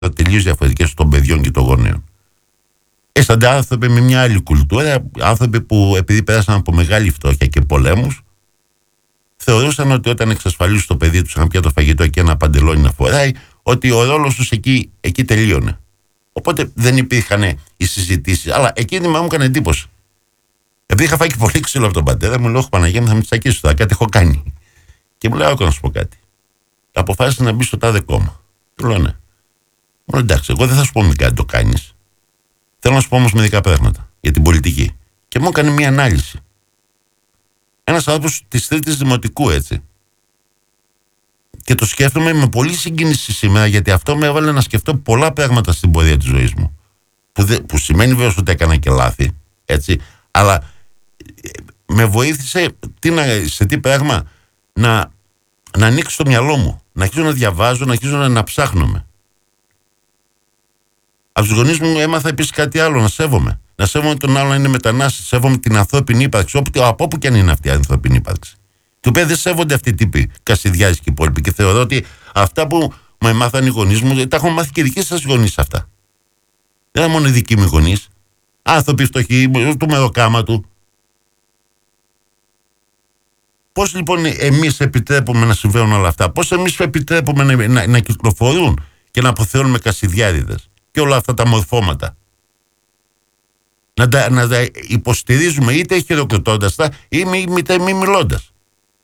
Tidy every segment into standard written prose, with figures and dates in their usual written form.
τελείως διαφορετικές των παιδιών και των γονέων. Αισθάνονται άνθρωποι με μια άλλη κουλτούρα, άνθρωποι που επειδή πέρασαν από μεγάλη φτώχεια και πολέμους, θεωρούσαν ότι όταν εξασφαλίσουν το παιδί τους ένα πιάτο φαγητό και ένα παντελόνι να φοράει, ότι ο ρόλος τους εκεί τελείωνε. Οπότε δεν υπήρχαν οι συζητήσεις. Αλλά εκείνη μου έκανε εντύπωση. Επειδή είχα φάει και πολύ ξύλο από τον πατέρα μου, λέω: Παναγία μου, θα με τσακίσει τώρα, κάτι έχω κάνει. Και μου λέει: Άκου να σου πω κάτι. Αποφάσισε να μπει στο τάδε κόμμα. Του λέω: Ναι. Μου λέει: Εντάξει, εγώ δεν θα σου πω μην κάτι το κάνεις. Θέλω να σου πω όμως μερικά πράγματα για την πολιτική. Και μου έκανε μια ανάλυση. Ένας άνθρωπος της τρίτης δημοτικού, έτσι. Και το σκέφτομαι με πολύ συγκίνηση σήμερα, γιατί αυτό με έβαλε να σκεφτώ πολλά πράγματα στην πορεία της ζωής μου. Που σημαίνει βέβαια ότι έκανα και λάθη, έτσι. Αλλά με βοήθησε σε τι πράγμα να ανοίξω το μυαλό μου. Να αρχίσω να διαβάζω, να αρχίσω να ψάχνομαι. Από τους γονείς μου έμαθα επίσης κάτι άλλο, να σέβομαι. Να σέβομαι τον άλλο να είναι μετανάστη, σέβομαι την ανθρώπινη ύπαρξη, από όπου και αν είναι αυτή η ανθρώπινη ύπαρξη. Την οποία δεν σέβονται αυτοί οι τύποι, Κασιδιάδης και οι υπόλοιποι. Και θεωρώ ότι αυτά που μου έμαθαν οι γονείς μου, τα έχουν μάθει και οι δικοί σας γονείς αυτά. Δεν είναι μόνο οι δικοί μου γονείς. Άνθρωποι φτωχοί, του μεροκάμα του. Πώς λοιπόν εμείς επιτρέπουμε να συμβαίνουν όλα αυτά, πώς εμείς επιτρέπουμε να κυκλοφορούν και να αποθεώνουμε Κασιδιάδηδες και όλα αυτά τα μορφώματα. Να τα υποστηρίζουμε είτε χειροκροτώντας τα ή μη μιλώντας.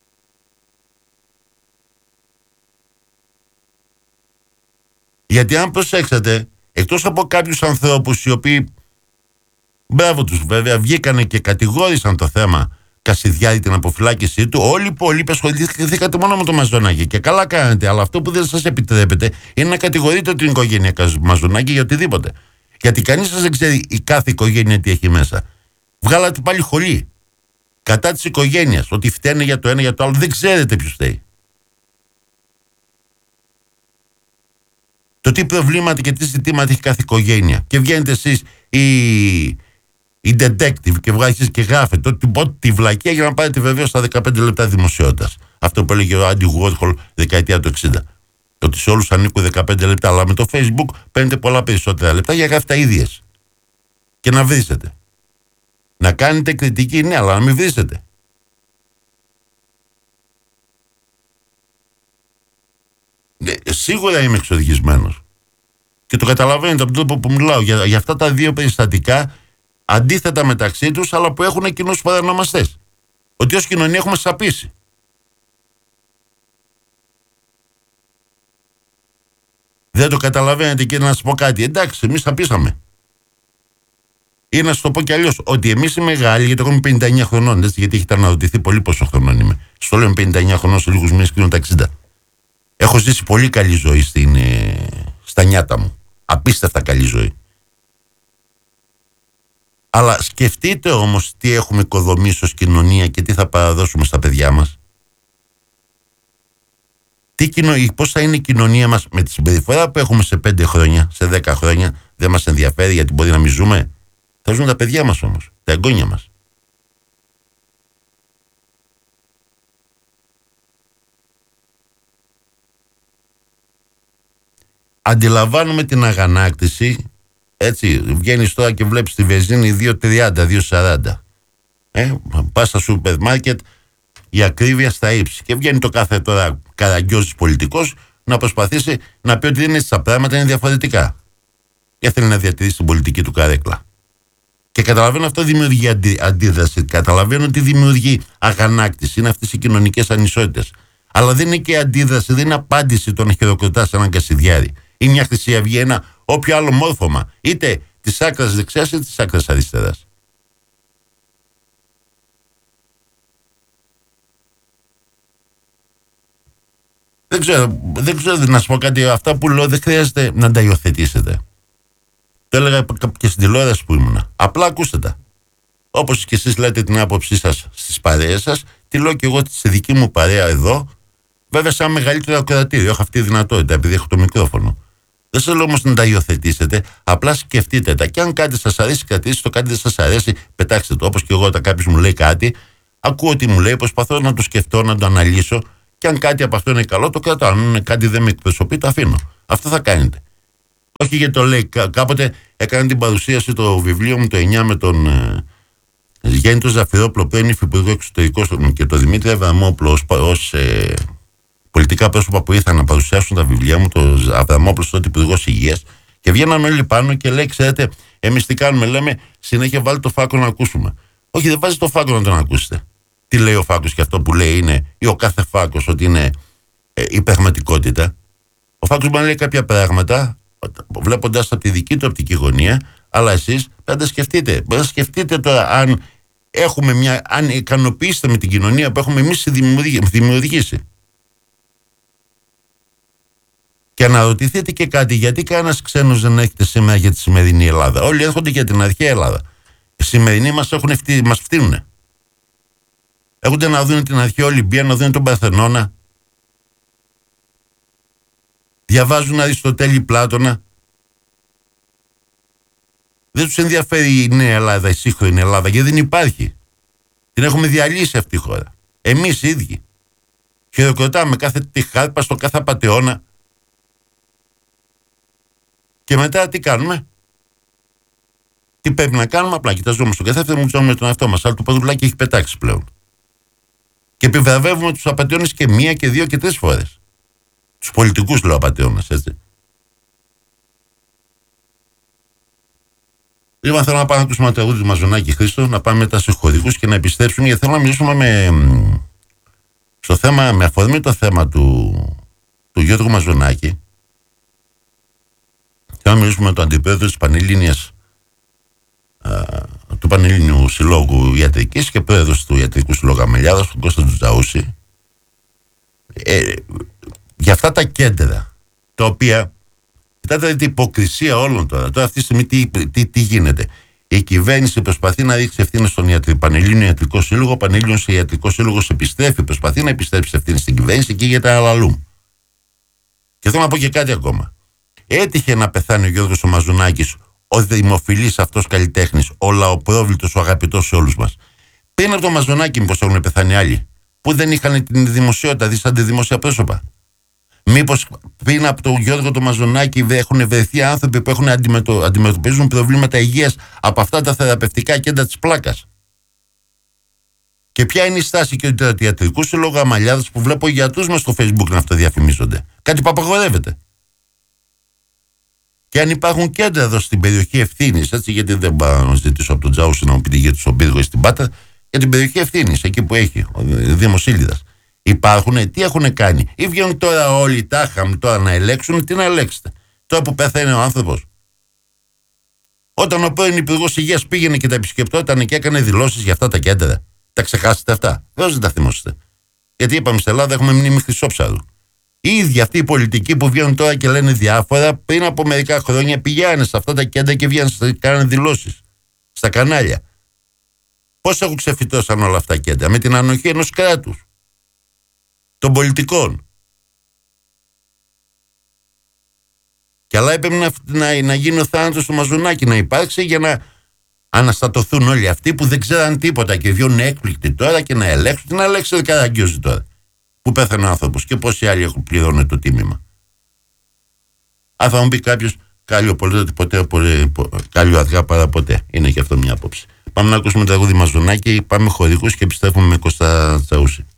Γιατί αν προσέξατε, εκτός από κάποιους ανθρώπους οι οποίοι, μπράβο τους βέβαια, βγήκανε και κατηγόρησαν το θέμα Κασιδιάδη, την αποφυλάκησή του, όλοι οι υπόλοιποι ασχοληθήκατε μόνο με το Μαζονάκη. Και καλά κάνετε, αλλά αυτό που δεν σας επιτρέπετε είναι να κατηγορείτε την οικογένεια Μαζονάκη για οτιδήποτε. Γιατί κανείς σας δεν ξέρει η κάθε οικογένεια τι έχει μέσα. Βγάλατε πάλι χολή κατά της οικογένειας, ότι φταίνε για το ένα για το άλλο. Δεν ξέρετε ποιος φταίει. Το τι προβλήματα και τι ζητήματα έχει κάθε οικογένεια. Και βγαίνετε εσείς η detective και βγάζετε και γράφετε τη βλακία για να πάρετε βεβαίως στα 15 λεπτά δημοσιότητας. Αυτό που έλεγε ο Άντι Γουόρχολ δεκαετία του 60. Ότι σε όλους ανήκουν 15 λεπτά, αλλά με το Facebook παίρνετε πολλά περισσότερα λεπτά για να γράφετε τα ίδιες. Και να βρίσετε. Να κάνετε κριτική, ναι, αλλά να μην βρίσετε. Σίγουρα είμαι εξοργισμένος. Και το καταλαβαίνετε από τον τρόπο που μιλάω για αυτά τα δύο περιστατικά, αντίθετα μεταξύ τους, αλλά που έχουν κοινούς παρανομαστές. Ότι ως κοινωνία έχουμε σαπίσει. Δεν το καταλαβαίνετε, και να σας πω κάτι. Εντάξει, εμείς σαπίσαμε. Ή να σας το πω κι αλλιώς, ότι εμείς οι μεγάλοι, γιατί εγώ είμαι 59 χρονών, έτσι, γιατί έχετε αναρωτηθεί πολύ πόσο χρονών είμαι. Στο λέω 59 χρονών, σε λίγους μήνες κλείνω τα 60. Έχω ζήσει πολύ καλή ζωή στα νιάτα μου. Απίστευτα καλή ζωή. Αλλά σκεφτείτε όμως τι έχουμε οικοδομήσει ως κοινωνία και τι θα παραδώσουμε στα παιδιά μας. Πώς θα είναι η κοινωνία μας με τη συμπεριφορά που έχουμε σε 5 χρόνια, σε 10 χρόνια. Δεν μας ενδιαφέρει, γιατί μπορεί να μην ζούμε. Θα ζουν τα παιδιά μας όμως, τα εγγόνια μας. Αντιλαμβάνουμε την αγανάκτηση. Έτσι, βγαίνεις τώρα και βλέπεις τη βενζίνη 2,30, 2,40. Πας στα σούπερ μάρκετ, η ακρίβεια στα ύψη. Και βγαίνει το κάθε τώρα καραγκιόζης πολιτικός να προσπαθήσει να πει ότι δεν είναι στα πράγματα, είναι διαφορετικά. Και θέλει να διατηρήσει την πολιτική του καρέκλα. Και καταλαβαίνω αυτό δημιουργεί αντίδραση. Καταλαβαίνω ότι δημιουργεί αγανάκτηση. Είναι αυτές οι κοινωνικές ανισότητες. Αλλά δεν είναι και αντίδραση, δεν είναι απάντηση το να χειροκροτάς έναν Κασιδιάρη. Ή μια Χρυσή Αυγή, ένα όποιο άλλο μόρφωμα, είτε της άκρας δεξιάς είτε της άκρας αριστεράς. Δεν ξέρω να σας πω κάτι. Αυτά που λέω δεν χρειάζεται να τα υιοθετήσετε. Το έλεγα και στην τηλεόραση που ήμουνα. Απλά ακούστε τα. Όπως και εσείς λέτε την άποψή σας στις παρέες σας, τη λέω και εγώ στη δική μου παρέα εδώ. Βέβαια, σαν μεγαλύτερο ακροατήριο. Έχω αυτή τη δυνατότητα επειδή έχω το μικρόφωνο. Δεν σας λέω όμως να τα υιοθετήσετε, απλά σκεφτείτε τα. Και αν κάτι σας αρέσει, κρατήστε το, κάτι δεν σας αρέσει, πετάξτε το. Όπως και εγώ, όταν κάποιος μου λέει κάτι, ακούω τι μου λέει, προσπαθώ να το σκεφτώ, να το αναλύσω. Και αν κάτι από αυτό είναι καλό, το κρατάω. Αν κάτι δεν με εκπροσωπεί, το αφήνω. Αυτό θα κάνετε. Όχι γιατί το λέει. Κάποτε έκανε την παρουσίαση το βιβλίο μου το 9 με τον Γιάννη τον Ζαφυρόπουλο, πρώην υφυπουργό εξωτερικών, και τον Δημήτρη Αβραμόπουλο ως πολιτικά πρόσωπα που ήρθαν να παρουσιάσουν τα βιβλία μου, το Αβραμόπουλο τότε υπουργός υγείας, και βγαίναν όλοι πάνω και λέει: ξέρετε, εμείς τι κάνουμε, λέμε, συνέχεια βάλει το φάκο να ακούσουμε. Όχι, δεν βάζει το φάκο να τον ακούσετε. Τι λέει ο φάκος, και αυτό που λέει είναι, ή ο κάθε φάκος, ότι είναι η πραγματικότητα. Ο φάκος μπορεί να λέει κάποια πράγματα, βλέποντας από τη δική του οπτική γωνία, αλλά εσείς πρέπει να τα σκεφτείτε. Πρέπει να σκεφτείτε τώρα αν ικανοποιήσετε με την κοινωνία που έχουμε εμείς δημιουργήσει. Και αναρωτηθείτε και κάτι, γιατί κανένας ξένος δεν έρχεται σήμερα για τη σημερινή Ελλάδα. Όλοι έρχονται για την αρχαία Ελλάδα. Οι σημερινοί μας φτύνουνε. Έρχονται να δουν την αρχαία Ολυμπία, να δουν τον Παρθενώνα. Διαβάζουν Αριστοτέλη, Πλάτωνα. Δεν τους ενδιαφέρει η νέα Ελλάδα, η σύγχρονη Ελλάδα, γιατί δεν υπάρχει. Την έχουμε διαλύσει αυτή τη χώρα. Εμείς οι ίδιοι. Χειροκροτάμε κάθε τη χάρπα στο κάθε απατεώνα. Και μετά τι κάνουμε? Τι πρέπει να κάνουμε? Απλά κοιτάζουμε στον καθένα, μου τσώνουμε τον εαυτό μας. Αλλά το ποδουλάκι έχει πετάξει πλέον. Και επιβραβεύουμε τους απατεώνες και 1 και 2 και 3 φορές. Τους πολιτικούς, λέω, απατεώνες, έτσι. Λοιπόν, θέλω να πάμε να ακούσουμε το τραγούδι του Μαζονάκη Χρήστο, να πάμε μετά στους χορηγούς και να επιστρέψουμε, γιατί θέλω να μιλήσουμε με αφορμή το θέμα του Γιώργου Μαζονάκη. Θέλω να μιλήσουμε με τον αντιπρόεδρο του Πανελλήνιου Συλλόγου Ιατρικής και πρόεδρος του Ιατρικού Συλλόγου Αμελιάδας, τον Κώστα Τζαούση, για αυτά τα κέντρα, τα οποία, κοιτάτε την υποκρισία όλων τώρα. Τώρα αυτή τη στιγμή τι γίνεται? Η κυβέρνηση προσπαθεί να ρίξει ευθύνη στον Πανελλήνιο Ιατρικό Σύλλογο, ο Πανελλήνιος Ιατρικός Σύλλογος προσπαθεί να επιστρέψει ευθύνη στην κυβέρνηση και για τα αλαλούμ. Και θέλω να πω και κάτι ακόμα. Έτυχε να πεθάνει ο Γιώργος ο Μαζονάκης, ο δημοφιλής αυτός καλλιτέχνης, ο λαοπρόβλητος, ο αγαπητός σε όλους μας. Πριν από τον Μαζονάκη, μήπως έχουν πεθάνει άλλοι που δεν είχαν την δημοσιότητα, σαν τη δημόσια πρόσωπα? Μήπως πριν από τον Γιώργο τον Μαζονάκη έχουν βρεθεί άνθρωποι που αντιμετωπίζουν προβλήματα υγείας από αυτά τα θεραπευτικά κέντρα της πλάκας? Και ποια είναι η στάση και του Ιατρικού Συλλόγου Αμαλιάδας, που βλέπω γιατρούς μες στο Facebook να αυτοδιαφημίζονται? Κάτι που απαγορεύεται. Και αν υπάρχουν κέντρα εδώ στην περιοχή ευθύνης, έτσι, γιατί δεν πάω να ζητήσω από τον Τζάουσι να μου πει γιατί στον Πύργο ή στην Πάτα, για την περιοχή ευθύνης, εκεί που έχει ο Δήμος Ήλιδας. Υπάρχουνε, τι έχουν κάνει? Ή βγαίνουν τώρα όλοι τάχαμ τώρα να ελέξουν? Τι να ελέξετε τώρα που πεθαίνει ο άνθρωπος? Όταν ο πρώην Υπουργός Υγείας πήγαινε και τα επισκεπτόταν και έκανε δηλώσεις για αυτά τα κέντρα, τα ξεχάσετε αυτά? Δεν τα θυμόσαστε. Γιατί είπαμε στην Ελλάδα έχουμε μνήμη Χρυσόψαρου. Οι ίδιοι αυτοί οι πολιτικοί που βγαίνουν τώρα και λένε διάφορα, πριν από μερικά χρόνια πηγαίνανε σε αυτά τα κέντρα και βγαίνανε και κάνανε δηλώσεις στα κανάλια. Πώς έχουν ξεφυτώσαν όλα αυτά τα κέντρα? Με την ανοχή ενός κράτους, των πολιτικών. Και αλλά έπρεπε να γίνει ο θάνατος του Μαζονάκη, να υπάρξει, για να αναστατωθούν όλοι αυτοί που δεν ξέραν τίποτα και βιώνουν έκπληκτοι τώρα και να ελέγξουν. Τι να ελέγξουν Καραγκιόζη τώρα, που πέθανε ο άνθρωπος, και πόσοι άλλοι έχουν πληρώνει το τίμημα? Αν θα μου πει κάποιος, κάλιο αργά παρά ποτέ. Είναι και αυτό μια άποψη. Πάμε να ακούσουμε το τραγούδι Μαζονάκη, πάμε χορηγούς και επιστρέφουμε με Κώστα Τσαούση.